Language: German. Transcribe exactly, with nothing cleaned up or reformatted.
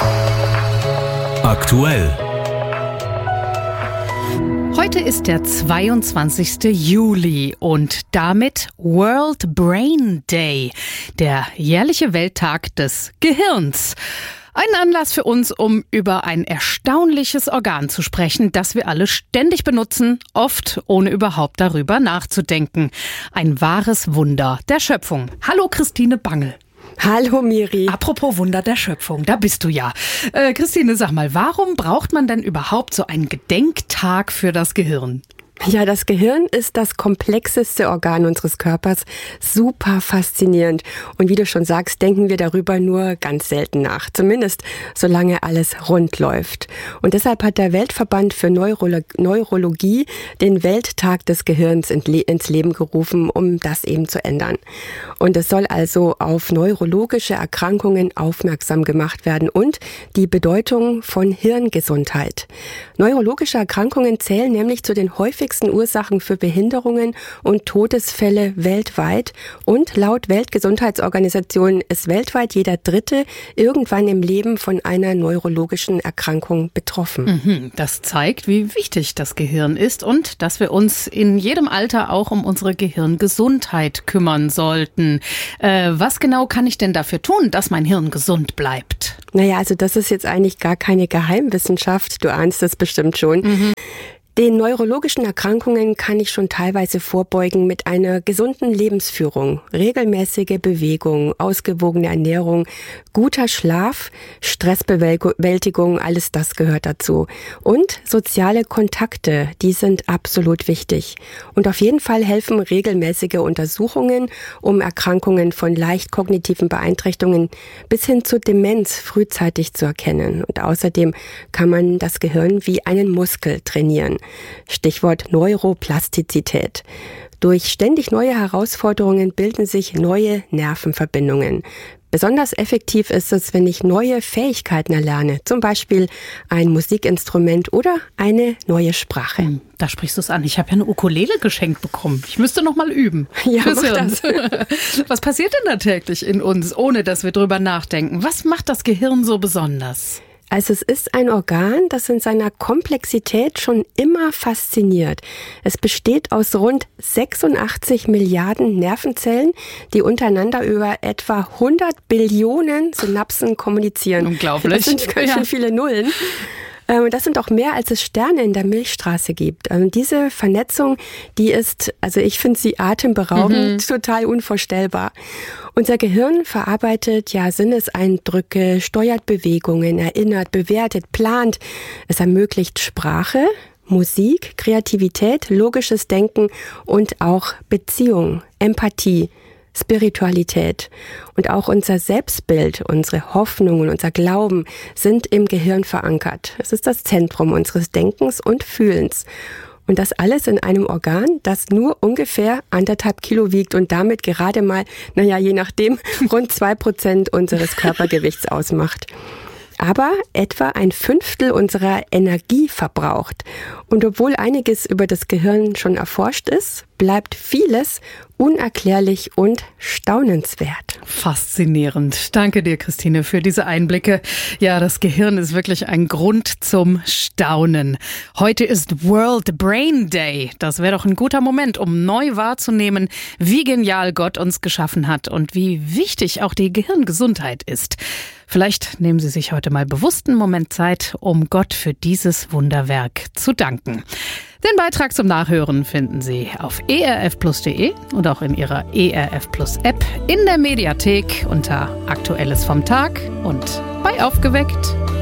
Aktuell. Heute ist der zweiundzwanzigste Juli und damit World Brain Day, der jährliche Welttag des Gehirns. Ein Anlass für uns, um über ein erstaunliches Organ zu sprechen, das wir alle ständig benutzen, oft ohne überhaupt darüber nachzudenken. Ein wahres Wunder der Schöpfung. Hallo Christine Bangel. Hallo Miri. Apropos Wunder der Schöpfung, da bist du ja. Äh, Christine, sag mal, warum braucht man denn überhaupt so einen Gedenktag für das Gehirn? Ja, das Gehirn ist das komplexeste Organ unseres Körpers. Super faszinierend. Und wie du schon sagst, denken wir darüber nur ganz selten nach. Zumindest solange alles rund läuft. Und deshalb hat der Weltverband für Neurolo- Neurologie den Welttag des Gehirns ins Leben gerufen, um das eben zu ändern. Und es soll also auf neurologische Erkrankungen aufmerksam gemacht werden und die Bedeutung von Hirngesundheit. Neurologische Erkrankungen zählen nämlich zu den häufigsten Ursachen für Behinderungen und Todesfälle weltweit. Und laut Weltgesundheitsorganisation ist weltweit jeder Dritte irgendwann im Leben von einer neurologischen Erkrankung betroffen. Mhm, das zeigt, wie wichtig das Gehirn ist und dass wir uns in jedem Alter auch um unsere Gehirngesundheit kümmern sollten. Äh, was genau kann ich denn dafür tun, dass mein Hirn gesund bleibt? Naja, also das ist jetzt eigentlich gar keine Geheimwissenschaft. Du ahnst es bestimmt schon. Mhm. Den neurologischen Erkrankungen kann ich schon teilweise vorbeugen mit einer gesunden Lebensführung, regelmäßige Bewegung, ausgewogene Ernährung, guter Schlaf, Stressbewältigung, alles das gehört dazu. Und soziale Kontakte, die sind absolut wichtig. Und auf jeden Fall helfen regelmäßige Untersuchungen, um Erkrankungen von leicht kognitiven Beeinträchtigungen bis hin zur Demenz frühzeitig zu erkennen. Und außerdem kann man das Gehirn wie einen Muskel trainieren. Stichwort Neuroplastizität. Durch ständig neue Herausforderungen bilden sich neue Nervenverbindungen. Besonders effektiv ist es, wenn ich neue Fähigkeiten erlerne, zum Beispiel ein Musikinstrument oder eine neue Sprache. Da sprichst du es an. Ich habe ja eine Ukulele geschenkt bekommen. Ich müsste noch mal üben. Ja, mach das. Was passiert denn da täglich in uns, ohne dass wir drüber nachdenken? Was macht das Gehirn so besonders? Also es ist ein Organ, das in seiner Komplexität schon immer fasziniert. Es besteht aus rund sechsundachtzig Milliarden Nervenzellen, die untereinander über etwa hundert Billionen Synapsen kommunizieren. Unglaublich. Das sind ganz schön viele Nullen. Und das sind auch mehr, als es Sterne in der Milchstraße gibt. Und diese Vernetzung, die ist, also ich finde sie atemberaubend, mhm. total unvorstellbar. Unser Gehirn verarbeitet ja Sinneseindrücke, steuert Bewegungen, erinnert, bewertet, plant. Es ermöglicht Sprache, Musik, Kreativität, logisches Denken und auch Beziehung, Empathie, Spiritualität. Und auch unser Selbstbild, unsere Hoffnungen, unser Glauben sind im Gehirn verankert. Es ist das Zentrum unseres Denkens und Fühlens. Und das alles in einem Organ, das nur ungefähr anderthalb Kilo wiegt und damit gerade mal, naja, je nachdem, rund zwei Prozent unseres Körpergewichts ausmacht. Aber etwa ein Fünftel unserer Energie verbraucht. Und obwohl einiges über das Gehirn schon erforscht ist, bleibt vieles unerklärlich und staunenswert. Faszinierend. Danke dir, Christine, für diese Einblicke. Ja, das Gehirn ist wirklich ein Grund zum Staunen. Heute ist World Brain Day. Das wäre doch ein guter Moment, um neu wahrzunehmen, wie genial Gott uns geschaffen hat und wie wichtig auch die Gehirngesundheit ist. Vielleicht nehmen Sie sich heute mal bewusst einen Moment Zeit, um Gott für dieses Wunderwerk zu danken. Den Beitrag zum Nachhören finden Sie auf e r f plus punkt d e und auch in Ihrer E R F Plus App, in der Mediathek unter Aktuelles vom Tag und bei Aufgeweckt.